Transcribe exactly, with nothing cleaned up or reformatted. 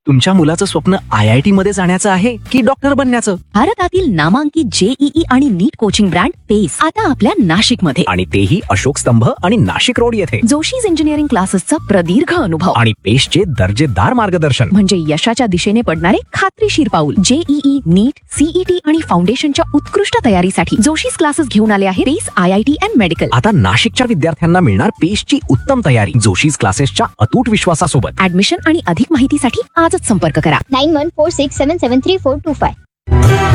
तुमच्या मुलाचं स्वप्न आय आय टी मध्ये जाण्याचं आहे की डॉक्टर बनण्याचं? भारतातील नामांकित जेईई आणि नीट कोचिंग ब्रँड पेस आता आपल्या नाशिक मध्ये, आणि तेही अशोक स्तंभ आणि नाशिक रोड येथे. जोशीज इंजिनिअरिंग क्लासेसचा प्रदीर्घ अनुभव आणि पेशचे दर्जेदार मार्गदर्शन, म्हणजे यशाच्या दिशेने पडणारे खात्रीशीर पाऊल. जेईई, नीट, सीईटी आणि फाउंडेशनच्या उत्कृष्ट तयारीसाठी जोशीज क्लासेस घेऊन आले आहे पेस I I T and medical. आता नाशिकच्या विद्यार्थ्यांना मिळणार पेशची उत्तम तयारी जोशीज क्लासेसच्या अतूट विश्वासासोबत. ऍडमिशन आणि अधिक माहितीसाठी आजच संपर्क करा. Nine one four six seven seven three four to five.